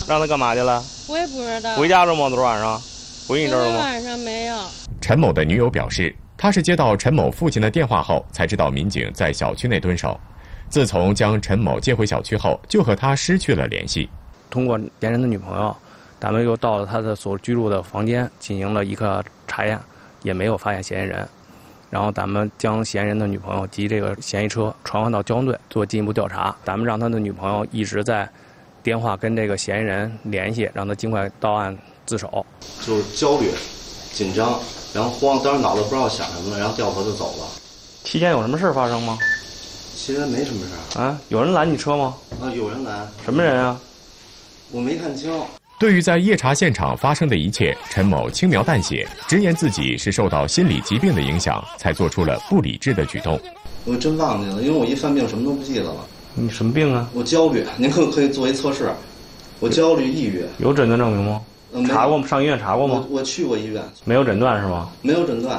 让他干嘛去了？ 我也不知道。 回家了吗？昨天晚上回你这儿了吗？ 晚上没有。 陈某的女友表示，他是接到陈某父亲的电话后才知道民警在小区内蹲守。自从将陈某接回小区后，就和他失去了联系。 通过嫌疑人的女朋友，咱们又到了他的所居住的房间进行了一个查验，也没有发现嫌疑人。然后咱们将嫌疑人的女朋友及这个嫌疑车传唤到交通队做进一步调查。咱们让他的女朋友一直在电话跟这个嫌疑人联系，让他尽快到案自首。 就是焦虑、紧张，然后慌，当时脑子不知道想什么了，然后掉头就走了。 期间有什么事发生吗？ 其实没什么事啊，有人拦你车吗？ 啊，有人拦。 什么人啊？ 我没看清。 对于在夜查现场发生的一切，陈某轻描淡写，直言自己是受到心理疾病的影响，才做出了不理智的举动。 我真忘记了，因为我一犯病什么都不记得了。 你什么病啊？ 我焦虑，您可以做一测试。我焦虑、抑郁。 有诊断证明吗？查过吗？上医院查过吗？ 我去过医院。 没有诊断是吗？ 没有诊断。